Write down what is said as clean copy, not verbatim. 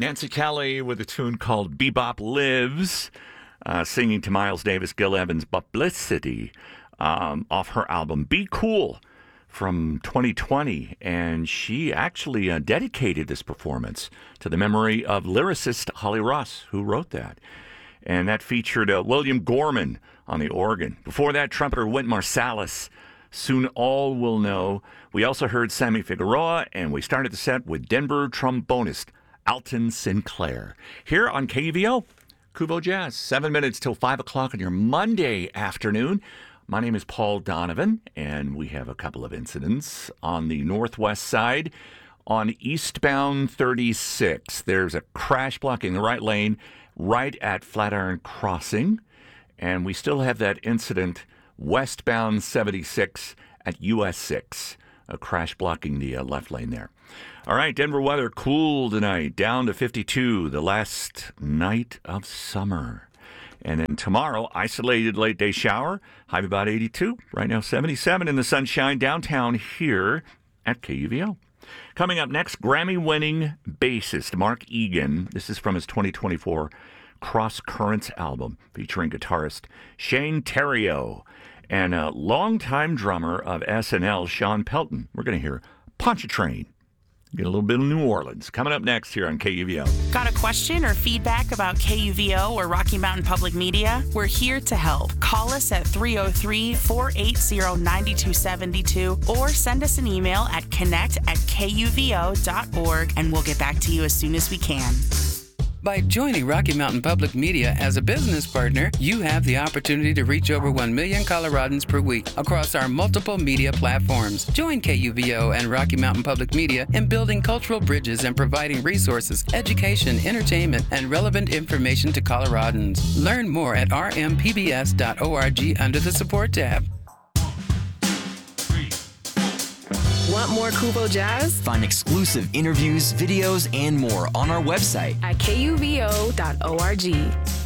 Nancy Kelly with a tune called Bebop Lives, singing to Miles Davis, Gil Evans, Publicity, off her album Be Cool from 2020. And she actually dedicated this performance to the memory of lyricist Holly Ross, who wrote that. And that featured William Gorman on the organ. Before that, trumpeter Wynton Marsalis, Soon All Will Know. We also heard Sammy Figueroa, and we started the set with Denver trombonist Alton Sinclair. Here on KUVO, Kuvo Jazz, 7 minutes till 5 o'clock on your Monday afternoon. My name is Paul Donovan, and we have a couple of incidents on the northwest side. On eastbound 36, there's a crash blocking the right lane right at Flatiron Crossing. And we still have that incident westbound 76 at US 6, a crash blocking the left lane there. All right, Denver weather, cool tonight, down to 52, the last night of summer. And then tomorrow, isolated late day shower, high of about 82, right now 77 in the sunshine downtown here at KUVO. Coming up next, Grammy-winning bassist Mark Egan. This is from his 2024 Cross Currents album, featuring guitarist Shane Theriot and a longtime drummer of SNL, Sean Pelton. We're going to hear Pontchartrain. Get a little bit of New Orleans. Coming up next here on KUVO. Got a question or feedback about KUVO or Rocky Mountain Public Media? We're here to help. Call us at 303-480-9272 or send us an email at connect@kuvo.org and we'll get back to you as soon as we can. By joining Rocky Mountain Public Media as a business partner, you have the opportunity to reach over 1 million Coloradans per week across our multiple media platforms. Join KUVO and Rocky Mountain Public Media in building cultural bridges and providing resources, education, entertainment, and relevant information to Coloradans. Learn more at rmpbs.org under the Support tab. Want more Kuvo Jazz? Find exclusive interviews, videos, and more on our website at kuvo.org.